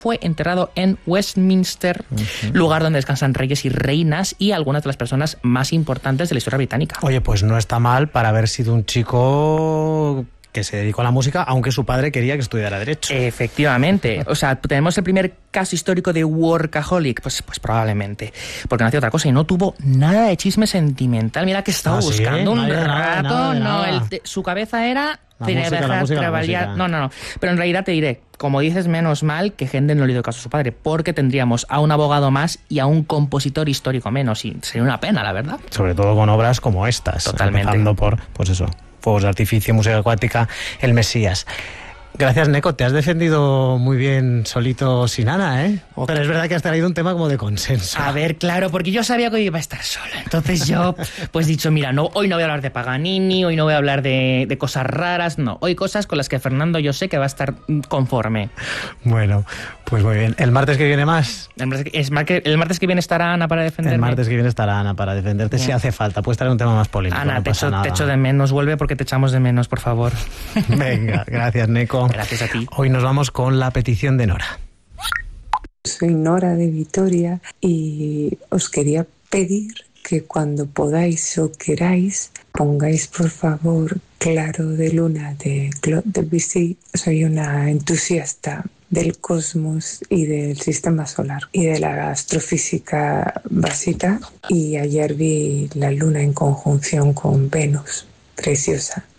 fue enterrado en Westminster, lugar donde descansan reyes y reinas y algunas de las personas más importantes de la historia británica. Oye, pues no está mal para haber sido un chico que se dedicó a la música, aunque su padre quería que estudiara Derecho. Efectivamente. O sea, ¿tenemos el primer caso histórico de workaholic? Pues probablemente. Porque no hacía otra cosa y no tuvo nada de chisme sentimental. Mira que estaba buscando un rato. Su cabeza era... La música. No. Pero en realidad te diré, como dices, menos mal que Händel no le dio caso a su padre, porque tendríamos a un abogado más y a un compositor histórico menos. Y sería una pena, la verdad. Sobre todo con obras como estas. Totalmente. Empezando por, pues eso, Fuegos de Artificio, Música Acuática, El Mesías. Gracias, Neko, te has defendido muy bien solito sin Ana, ¿eh? Okay. Pero es verdad que has traído un tema como de consenso. A ver, claro, porque yo sabía que hoy iba a estar sola. Entonces yo, pues dicho, mira, no, hoy no voy a hablar de Paganini, hoy no voy a hablar de cosas raras, no. Hoy cosas con las que Fernando yo sé que va a estar conforme. Bueno, pues muy bien. ¿El martes que viene más? El martes que viene estará Ana para defenderme. El martes que viene estará Ana para defenderte si hace falta. Puedes traer un tema más polémico. Ana, no te echo de menos. Vuelve porque te echamos de menos, por favor. Venga, gracias, Neko. Gracias a ti. Hoy nos vamos con la petición de Nora. Soy Nora de Vitoria y os quería pedir que cuando podáis o queráis pongáis por favor Claro de Luna de Claude Debussy. Soy una entusiasta del cosmos y del sistema solar y de la astrofísica básica, y ayer vi la luna en conjunción con Venus. Preciosa.